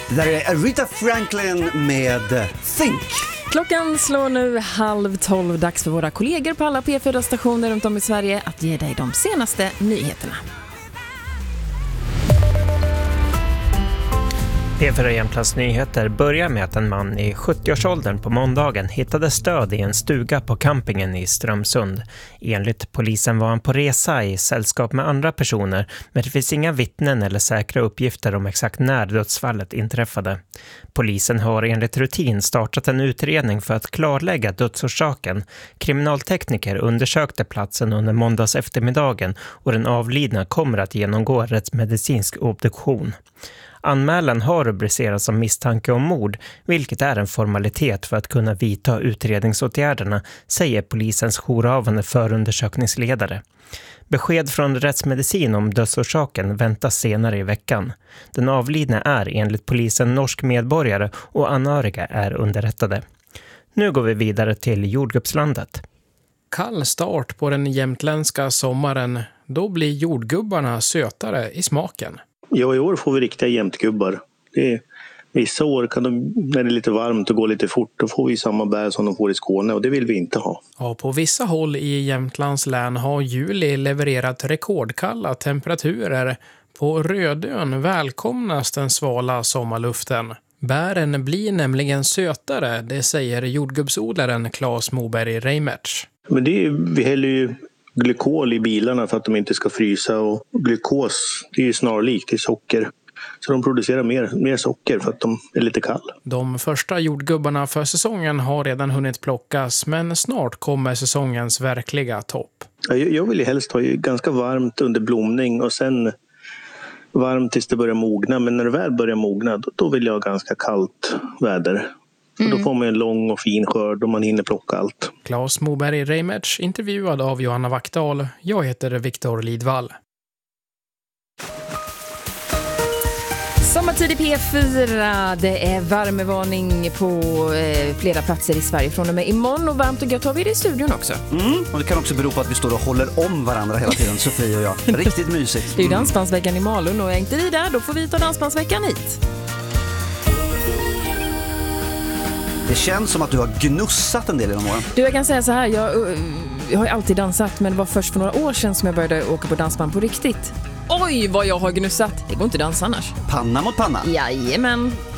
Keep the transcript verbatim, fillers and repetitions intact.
Det där är Aretha Franklin med Think. Klockan slår nu halv tolv, dags för våra kollegor på alla P fyra-stationer runt om i Sverige att ge dig de senaste nyheterna. P fyra Jämtlands nyheter börjar med att en man i sjuttioårsåldern på måndagen hittade stöd i en stuga på campingen i Strömsund. Enligt polisen var han på resa i sällskap med andra personer, men det finns inga vittnen eller säkra uppgifter om exakt när dödsfallet inträffade. Polisen har enligt rutin startat en utredning för att klarlägga dödsorsaken. Kriminaltekniker undersökte platsen under måndags eftermiddagen och den avlidna kommer att genomgå rättsmedicinsk obduktion. Anmälan har rubricerats som misstanke om mord, vilket är en formalitet för att kunna vidta utredningsåtgärderna, säger polisens jourhavande förundersökningsledare. Besked från rättsmedicin om dödsorsaken väntas senare i veckan. Den avlidna är enligt polisen norsk medborgare och anhöriga är underrättade. Nu går vi vidare till jordgubbslandet. Kall start på den jämtländska sommaren. Då blir jordgubbarna sötare i smaken. Ja, i år får vi riktiga jämtgubbar. Det är, vissa år kan de, när det är lite varmt och går lite fort, då får vi samma bär som de får i Skåne och det vill vi inte ha. Ja, på vissa håll i Jämtlands län har juli levererat rekordkalla temperaturer. På Rödön välkomnas den svala sommarluften. Bären blir nämligen sötare, det säger jordgubbsodlaren Claes Moberg Reimertz. Men det är, vi häller ju glykol i bilarna för att de inte ska frysa, och glykos, det är ju snarlikt i socker. Så de producerar mer, mer socker för att de är lite kall. De första jordgubbarna för säsongen har redan hunnit plockas, men snart kommer säsongens verkliga topp. Jag, jag vill ju helst ha ganska varmt under blomning och sen varmt tills det börjar mogna. Men när det väl börjar mogna, då, då vill jag ha ganska kallt väder. Mm. Då får man en lång och fin skörd och man hinner plocka allt. Claes Moberg Reimertz intervjuad av Johanna Vackdahl. Jag heter Viktor Lidvall. Sommartid i P fyra, det är värmevarning på eh, flera platser i Sverige från och med imorgon, och varmt och gött har vi det i studion också. Mm, och det kan också bero på att vi står och håller om varandra hela tiden, Sofie och jag. Riktigt mysigt. Det är ju dansbandsveckan i Malung, och är inte vi där, då får vi ta dansbandsveckan hit. Det känns som att du har gnussat en del genom åren. Du, jag kan säga så här, jag, jag har alltid dansat, men det var först för några år sedan som jag började åka på dansband på riktigt. Oj, vad jag har gnussat. Det går inte att dansa annars. Panna mot panna. Jajamän.